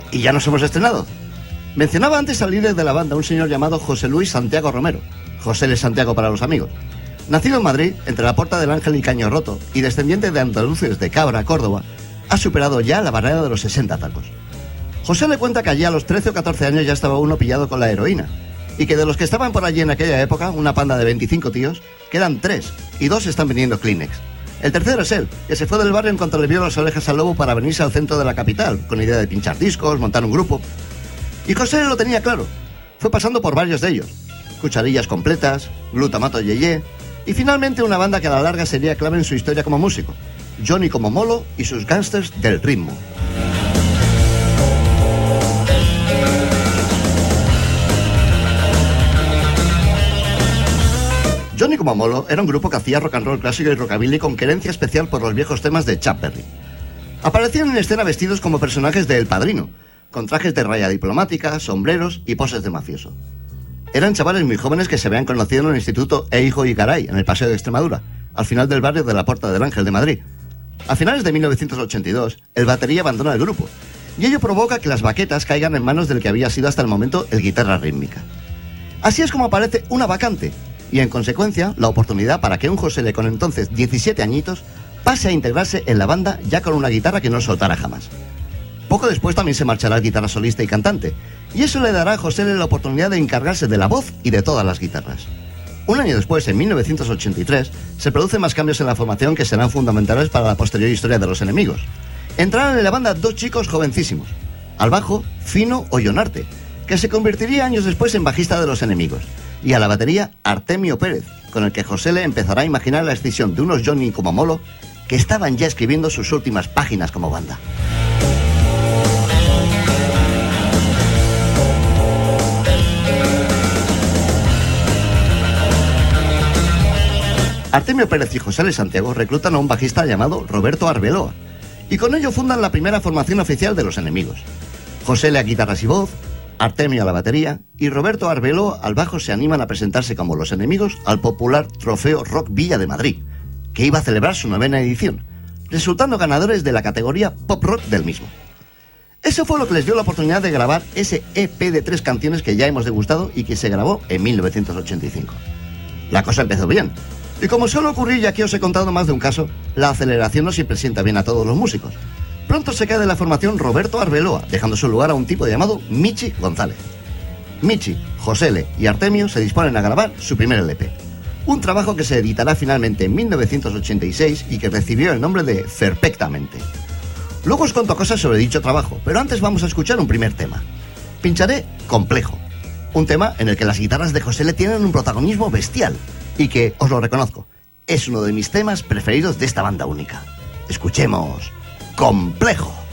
Y ya nos hemos estrenado. Mencionaba antes al líder de la banda, un señor llamado José Luis Santiago Romero, José L. Santiago para los amigos. Nacido en Madrid, entre la Porta del Ángel y Caño Roto, y descendiente de andaluces de Cabra, Córdoba, ha superado ya la barrera de los 60 tacos. José le cuenta que allí a los 13 o 14 años ya estaba uno pillado con la heroína, y que de los que estaban por allí en aquella época, una panda de 25 tíos, quedan 3, y 2 están vendiendo Kleenex. El tercero es él, que se fue del barrio en cuanto le vio las orejas al lobo para venirse al centro de la capital, con idea de pinchar discos, montar un grupo. Y José lo tenía claro. Fue pasando por varios de ellos. Cucharillas completas, Glutamato Yeye, y finalmente una banda que a la larga sería clave en su historia como músico, Johnny como Molo y sus gángsters del ritmo. Johnny como Molo era un grupo que hacía rock and roll clásico y rockabilly con querencia especial por los viejos temas de Chuck Berry. Aparecían en escena vestidos como personajes de El Padrino, con trajes de raya diplomática, sombreros y poses de mafioso. Eran chavales muy jóvenes que se habían conocido en el Instituto Eijo y Garay, en el Paseo de Extremadura, al final del barrio de la Porta del Ángel de Madrid. A finales de 1982, el batería abandona el grupo, y ello provoca que las baquetas caigan en manos del que había sido hasta el momento el guitarra rítmica. Así es como aparece una vacante, y en consecuencia, la oportunidad para que un José con entonces 17 añitos pase a integrarse en la banda ya con una guitarra que no soltara jamás. Poco después también se marchará el guitarra solista y cantante, y eso le dará a José la oportunidad de encargarse de la voz y de todas las guitarras. Un año después, en 1983, se producen más cambios en la formación que serán fundamentales para la posterior historia de Los Enemigos. Entraron en la banda 2 chicos jovencísimos, al bajo, Fino Ollonarte, que se convertiría años después en bajista de Los Enemigos, y a la batería, Artemio Pérez, con el que José le empezará a imaginar la escisión de unos Johnny como Molo que estaban ya escribiendo sus últimas páginas como banda. Artemio Pérez y José L. Santiago reclutan a un bajista llamado Roberto Arbeloa, y con ello fundan la primera formación oficial de Los Enemigos. José L. a guitarras y voz, Artemio a la batería y Roberto Arbeloa al bajo se animan a presentarse como Los Enemigos al popular Trofeo Rock Villa de Madrid, que iba a celebrar su 9ª edición, resultando ganadores de la categoría Pop Rock del mismo. Eso fue lo que les dio la oportunidad de grabar ese EP de 3 canciones que ya hemos degustado y que se grabó en 1985. La cosa empezó bien. Y como suele ocurrir, ya que os he contado más de un caso, la aceleración no siempre sienta bien a todos los músicos. Pronto se cae de la formación Roberto Arbeloa, dejando su lugar a un tipo llamado Michi González. Michi, José L. y Artemio se disponen a grabar su primer LP. Un trabajo que se editará finalmente en 1986 y que recibió el nombre de Perfectamente. Luego os cuento cosas sobre dicho trabajo, pero antes vamos a escuchar un primer tema. Pincharé Complejo, un tema en el que las guitarras de José L. tienen un protagonismo bestial, y que, os lo reconozco, es uno de mis temas preferidos de esta banda única. Escuchemos Complejo.